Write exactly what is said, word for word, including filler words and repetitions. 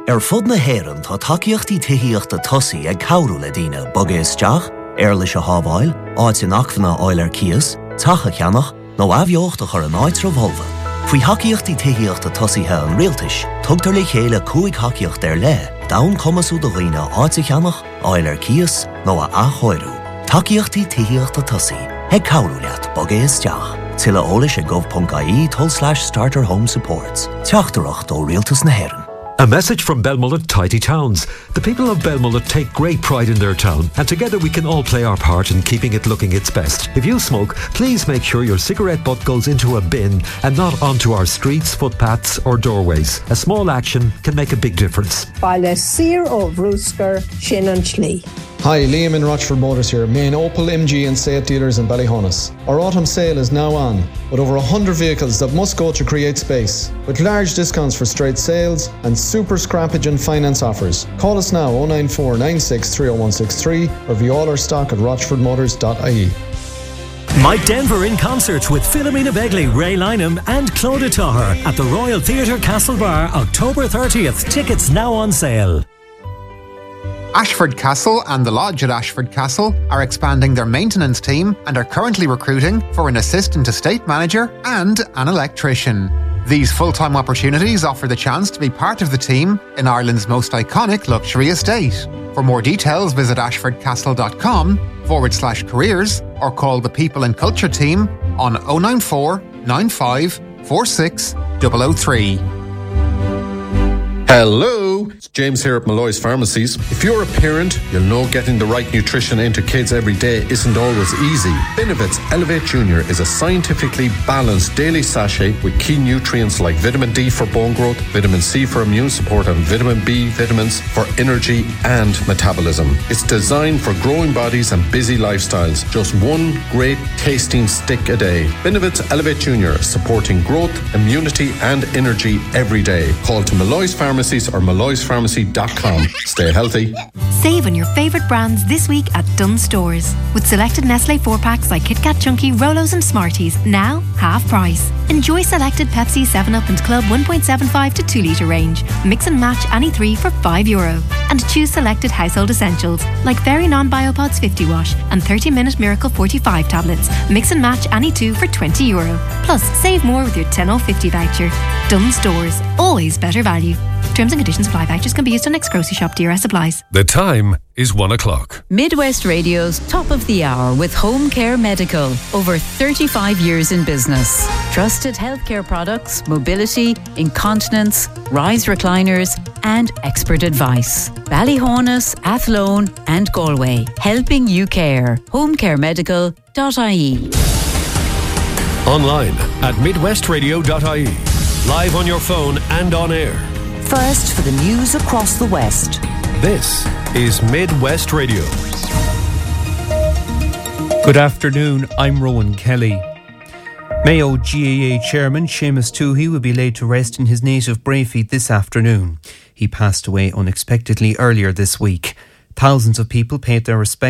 Er fud na héireann tá takeíochtaí tithiíochta tosaí ag cabhrú le daoine boga isteach, air leis a hábháil, áit in achmhanna áil ar cias, tacha cheannach, nó abheocht a chur an áit revolva. Faoi hacaíochtaí tithiíochta tosaithe an rialtais, tugtar le chéile cúig hacaíocht ar le, dain cumasú do dhaoine áit a cheannach, áil ar cias, nó a achóirú. Takeíochtaí tithiíochta tosaí, ag cabhrú leat boga isteach. Tilla ólis at gov.ie toll slash starter home supports. Teachtarach do rialtas na héireann. A message from Belmullet Tidy Towns. The people of Belmullet take great pride in their town, and together we can all play our part in keeping it looking its best. If you smoke, please make sure your cigarette butt goes into a bin and not onto our streets, footpaths or doorways. A small action can make a big difference. Baile Sir ó Brewsker, Shin and Schley. Hi, Liam in Rochford Motors here, main Opel, M G and Seat dealers in Ballyhonus. Our autumn sale is now on, with over one hundred vehicles that must go to create space, with large discounts for straight sales and super scrappage and finance offers. Call us now oh nine four nine six three oh one six three or view all our stock at rochford motors dot I E. Mike Denver in concert with Philomena Begley, Ray Lynham and Claudia Taher at the Royal Theatre Castlebar, October thirtieth. Tickets now on sale. Ashford Castle and the Lodge at Ashford Castle are expanding their maintenance team and are currently recruiting for an assistant estate manager and an electrician. These full-time opportunities offer the chance to be part of the team in Ireland's most iconic luxury estate. For more details, visit ashfordcastle.com forward slash careers or call the People and Culture team on oh nine four nine five four six zero zero three. Hello, it's James here at Malloy's Pharmacies. If you're a parent, you'll know getting the right nutrition into kids every day isn't always easy. Benovit's Elevate Junior is a scientifically balanced daily sachet with key nutrients like vitamin D for bone growth, vitamin C for immune support and vitamin B vitamins for energy and metabolism. It's designed for growing bodies and busy lifestyles. Just one great tasting stick a day. Benovit's Elevate Junior, supporting growth, immunity and energy every day. Call to Malloy's Pharmacies or malloys pharmacy dot com. Stay healthy. Save on your favourite brands this week at Dunnes Stores. With selected Nestle four packs like Kit Kat Chunky, Rolos and Smarties, now half price. Enjoy selected Pepsi, seven up and Club one point seven five to two litre range. Mix and match any three for five euro. And choose selected household essentials like Very Non-Biopods fifty wash and thirty minute Miracle forty-five tablets. Mix and match any two for twenty euro. Plus, save more with your ten oh fifty voucher. Dunnes Stores, always better value. Terms and conditions apply. Vouchers can be used on next grocery shop. D R S applies. The time is one o'clock. Midwest Radio's Top of the Hour with Home Care Medical. Over thirty-five years in business. Trusted healthcare products, mobility, incontinence, rise recliners and expert advice. Ballyhonus, Athlone and Galway. Helping you care. home care medical dot I E. Online at midwest radio dot I E. Live on your phone and on air. First for the news across the West. This is Midwest Radio. Good afternoon, I'm Rowan Kelly. Mayo G A A Chairman Seamus Toohey will be laid to rest in his native Brayfeed this afternoon. He passed away unexpectedly earlier this week. Thousands of people paid their respects